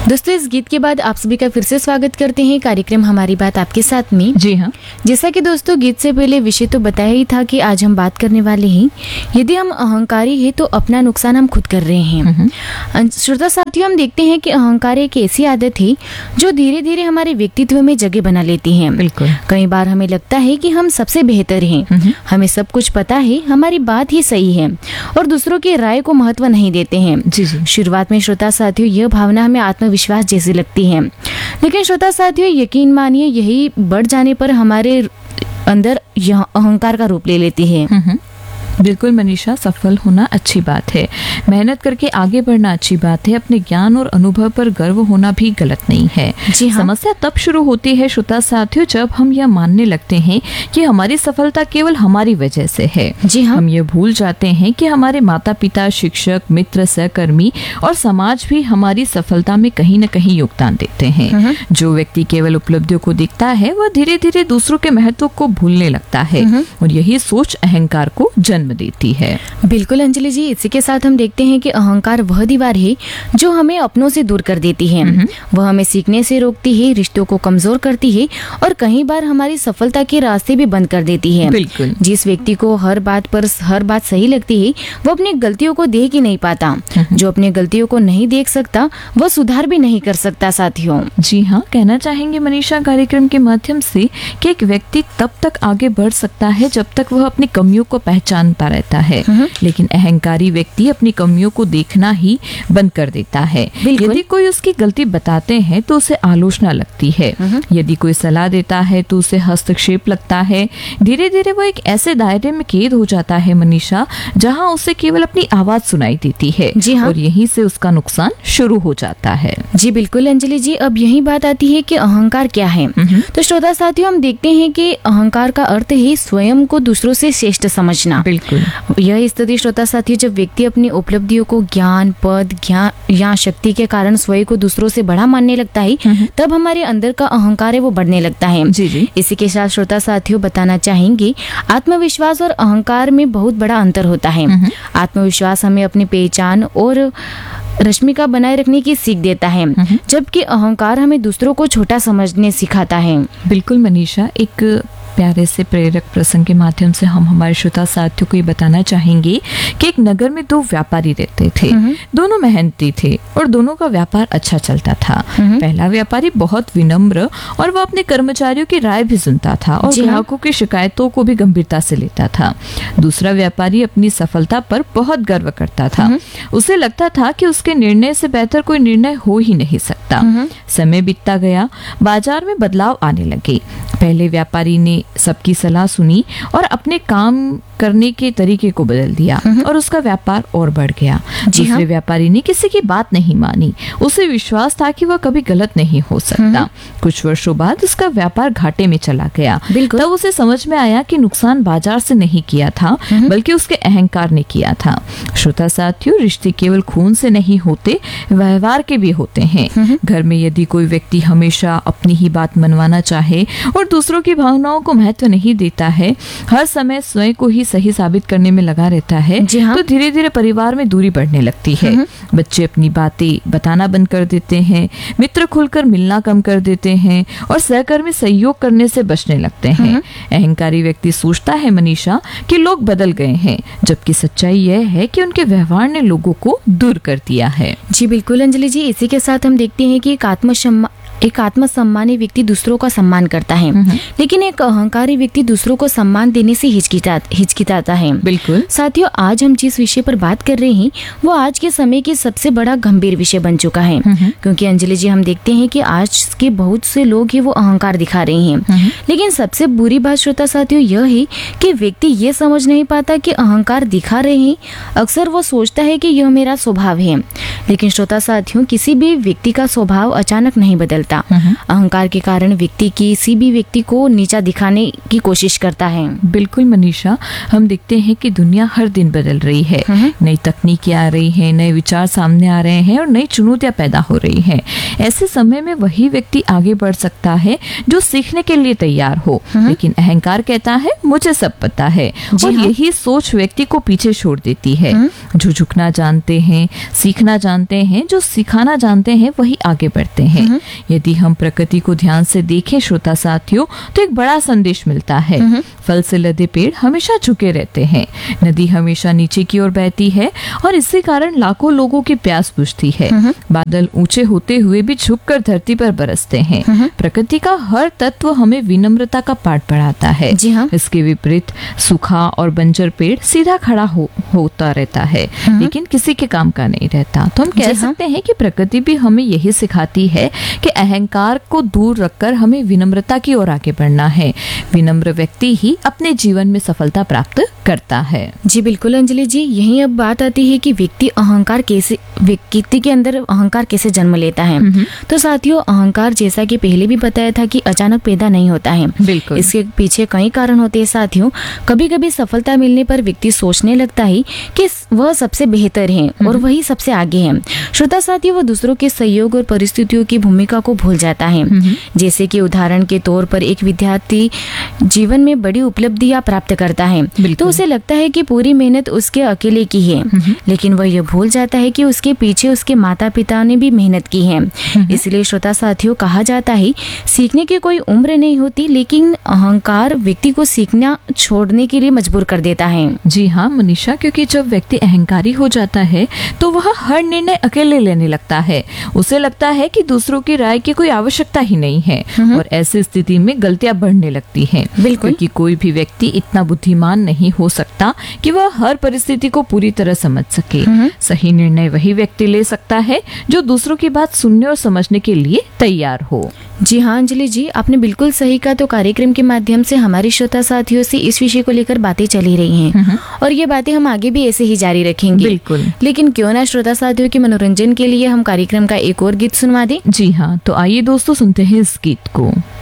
दोस्तों, इस गीत के बाद आप सभी का फिर से स्वागत करते हैं कार्यक्रम हमारी बात आपके साथ में। जी हाँ, जैसा कि दोस्तों गीत से पहले विषय तो बताया ही था कि आज हम बात करने वाले हैं, यदि हम अहंकारी हैं तो अपना नुकसान हम खुद कर रहे हैं। श्रोता साथियों, हम देखते हैं कि अहंकार एक ऐसी आदत है जो धीरे धीरे हमारे व्यक्तित्व में जगह बना लेती है। बिल्कुल। कई बार हमें लगता है कि हम सबसे बेहतर हैं, हमें सब कुछ पता है, हमारी बात ही सही है और दूसरों की राय को महत्व नहीं देते हैं। जी जी। शुरुआत में श्रोता साथियों यह भावना हमें आत्मविश्वास जैसी लगती है, लेकिन श्रोता साथियों यकीन मानिए यही बढ़ जाने पर हमारे अंदर यह अहंकार का रूप ले लेती है। बिल्कुल मनीषा, सफल होना अच्छी बात है, मेहनत करके आगे बढ़ना अच्छी बात है, अपने ज्ञान और अनुभव पर गर्व होना भी गलत नहीं है। जी हाँ। समस्या तब शुरू होती है श्रोता साथियों जब हम यह मानने लगते हैं कि हमारी सफलता केवल हमारी वजह से है। जी हाँ। हम ये भूल जाते हैं कि हमारे माता पिता, शिक्षक, मित्र, सहकर्मी और समाज भी हमारी सफलता में कहीं न कहीं योगदान देते हैं। जो व्यक्ति केवल उपलब्धियों को देखता है वह धीरे धीरे दूसरों के महत्व को भूलने लगता है और यही सोच अहंकार को जन्म देती है। बिल्कुल अंजलि जी, इसी के साथ हम देखते हैं कि अहंकार वह दीवार है जो हमें अपनों से दूर कर देती है। वह हमें सीखने से रोकती है, रिश्तों को कमजोर करती है और कई बार हमारी सफलता के रास्ते भी बंद कर देती है। बिल्कुल। जिस व्यक्ति को हर बात सही लगती है वो अपनी गलतियों को देख ही नहीं पाता। जो अपनी गलतियों को नहीं देख सकता वह सुधार भी नहीं कर सकता। साथियों जी हाँ, कहना चाहेंगे मनीषा कार्यक्रम के माध्यम से कि एक व्यक्ति तब तक आगे बढ़ सकता है जब तक वह अपनी कमियों को पहचानता रहता है, लेकिन अहंकारी व्यक्ति अपनी कमियों को देखना ही बंद कर देता है। यदि कोई उसकी गलती बताते हैं तो उसे आलोचना लगती है, यदि कोई सलाह देता है तो उसे हस्तक्षेप लगता है। धीरे धीरे वो एक ऐसे दायरे में कैद हो जाता है मनीषा, जहाँ उसे केवल अपनी आवाज सुनाई देती है। जी हाँ। और यहीं से उसका नुकसान शुरू हो जाता है। जी बिल्कुल अंजलि जी, अब यही बात आती है कि अहंकार क्या है। तो श्रोता साथियों, हम देखते हैं कि अहंकार का अर्थ है स्वयं को दूसरों से श्रेष्ठ समझना। बिल्कुल। यह स्थिति श्रोता साथियों जब व्यक्ति अपनी उपलब्धियों को ज्ञान, पद, या शक्ति के कारण स्वयं को दूसरों से बड़ा मानने लगता है, तब हमारे अंदर का अहंकार है वो बढ़ने लगता है। जी जी। इसी के साथ श्रोता साथियों बताना चाहेंगे, आत्मविश्वास और अहंकार में बहुत बड़ा अंतर होता है। आत्मविश्वास हमें अपनी पहचान और रश्मिका बनाए रखने की सीख देता है, जबकि अहंकार हमें दूसरों को छोटा समझने सिखाता है। बिल्कुल मनीषा, एक प्यारे से प्रेरक प्रसंग के माध्यम से हम हमारे श्रोता साथियों को ये बताना चाहेंगे कि एक नगर में दो व्यापारी रहते थे। दोनों मेहनती थे और दोनों का व्यापार अच्छा चलता था। पहला व्यापारी बहुत विनम्र और वह अपने कर्मचारियों की राय भी सुनता था और ग्राहकों की शिकायतों को भी गंभीरता से लेता था। दूसरा व्यापारी अपनी सफलता पर बहुत गर्व करता था। उसे लगता था कि उसके निर्णय से बेहतर कोई निर्णय हो ही नहीं सकता। समय बीतता गया, बाजार में बदलाव आने लगे। पहले व्यापारी ने सबकी सलाह सुनी और अपने काम करने के तरीके को बदल दिया और उसका व्यापार और बढ़ गया। दूसरे व्यापारी ने किसी की बात नहीं मानी। उसे विश्वास था कि वह कभी गलत नहीं हो सकता। कुछ वर्षों बाद उसका व्यापार घाटे में चला गया। तब उसे समझ में आया कि नुकसान बाजार से नहीं किया था बल्कि उसके अहंकार ने किया था। श्रोता साथियों, रिश्ते केवल खून से नहीं होते, व्यवहार के भी होते हैं। घर में यदि कोई व्यक्ति हमेशा अपनी ही बात मनवाना चाहे और दूसरों की भावनाओं को महत्व नहीं देता है, हर समय स्वयं को ही सही साबित करने में लगा रहता है, तो धीरे धीरे परिवार में दूरी बढ़ने लगती है। बच्चे अपनी बातें बताना बंद कर देते हैं, मित्र खुलकर मिलना कम कर देते हैं और सहकर्मी सहयोग करने से बचने लगते हैं। अहंकारी व्यक्ति सोचता है मनीषा कि लोग बदल गए हैं, जबकि सच्चाई यह है कि उनके व्यवहार ने लोगों को दूर कर दिया है। जी बिल्कुल अंजलि जी, इसी के साथ हम देखते हैं कि एक आत्मसम्मानी व्यक्ति दूसरों का सम्मान करता है, लेकिन एक अहंकारी व्यक्ति दूसरों को सम्मान देने से हिचकिचाता है। बिल्कुल। साथियों, आज हम जिस विषय पर बात कर रहे हैं वो आज के समय की सबसे बड़ा गंभीर विषय बन चुका है, क्योंकि अंजलि जी हम देखते हैं कि आज के बहुत से लोग ही वो अहंकार दिखा रहे हैं। लेकिन सबसे बुरी बात श्रोता साथियों यह है कि व्यक्ति ये समझ नहीं पाता कि अहंकार दिखा रहे हैं। अक्सर वो सोचता है कि यह मेरा स्वभाव है, लेकिन श्रोता साथियों किसी भी व्यक्ति का स्वभाव अचानक नहीं बदलता। देता। अहंकार के कारण व्यक्ति किसी भी व्यक्ति को नीचा दिखाने की कोशिश करता है। बिल्कुल मनीषा, हम देखते हैं कि दुनिया हर दिन बदल रही है, नई तकनीकें आ रही हैं, नए विचार सामने आ रहे हैं और नई चुनौतियां पैदा हो रही हैं। ऐसे समय में वही व्यक्ति आगे बढ़ सकता है जो सीखने के लिए तैयार हो, लेकिन अहंकार कहता है मुझे सब पता है, और यही सोच व्यक्ति को पीछे छोड़ देती है। जो झुकना जानते हैं, सीखना जानते हैं, जो सिखाना जानते हैं, वही आगे बढ़ते हैं। यदि हम प्रकृति को ध्यान से देखें श्रोता साथियों, तो एक बड़ा संदेश मिलता है। फल से लदे पेड़ हमेशा झुके रहते हैं, नदी हमेशा नीचे की ओर बहती है और इसी कारण लाखों लोगों की प्यास बुझती है। बादल ऊंचे होते हुए भी झुककर धरती पर बरसते हैं। प्रकृति का हर तत्व हमें विनम्रता का पाठ पढ़ाता है। इसके विपरीत सूखा और बंजर पेड़ सीधा खड़ा होता रहता है, लेकिन किसी के काम का नहीं रहता। तो हम कह सकते हैं कि प्रकृति भी हमें यही सिखाती है कि अहंकार को दूर रखकर हमें विनम्रता की ओर आगे बढ़ना है। विनम्र व्यक्ति ही अपने जीवन में सफलता प्राप्त करता है। जी बिल्कुल अंजलि जी, यही अब बात आती है कि व्यक्ति के अंदर अहंकार कैसे जन्म लेता है। तो साथियों, अहंकार जैसा कि पहले भी बताया था कि अचानक पैदा नहीं होता है। बिल्कुल, इसके पीछे कई कारण होते हैं साथियों। कभी कभी सफलता मिलने पर व्यक्ति सोचने लगता है कि वह सबसे बेहतर है और वही सबसे आगे है। श्रोता साथियों, वह दूसरों के सहयोग और परिस्थितियों की भूमिका को भूल जाता है। जैसे कि उदाहरण के तौर पर एक विद्यार्थी जीवन में बड़ी उपलब्धियां प्राप्त करता है तो उसे लगता है कि पूरी मेहनत उसके अकेले की है, लेकिन वह यह भूल जाता है कि उसके पीछे उसके माता पिता ने भी मेहनत की है। इसलिए श्रोता साथियों, कहा जाता है सीखने की कोई उम्र नहीं होती, लेकिन अहंकार व्यक्ति को सीखना छोड़ने के लिए मजबूर कर देता है। जी हाँ मनीषा, क्योंकि जब व्यक्ति अहंकारी हो जाता है तो वह हर निर्णय अकेले लेने लगता है। उसे लगता है कि दूसरों की राय की कोई आवश्यकता ही नहीं है और ऐसी स्थिति में गलतियां बढ़ने लगती हैं। क्योंकि कोई भी व्यक्ति इतना बुद्धिमान नहीं हो सकता कि वह हर परिस्थिति को पूरी तरह समझ सके। सही निर्णय वही व्यक्ति ले सकता है जो दूसरों की बात सुनने और समझने के लिए तैयार हो। जी हाँ अंजलि जी, आपने बिल्कुल सही कहा। तो कार्यक्रम के माध्यम से हमारे श्रोता साथियों से इस विषय को लेकर बातें चली रही हैं और ये बातें हम आगे भी ऐसे ही जारी रखेंगे। बिल्कुल, लेकिन क्यों ना श्रोता साथियों के मनोरंजन के लिए हम कार्यक्रम का एक और गीत सुनवा दें। जी हाँ, तो आइए दोस्तों सुनते हैं इस गीत को।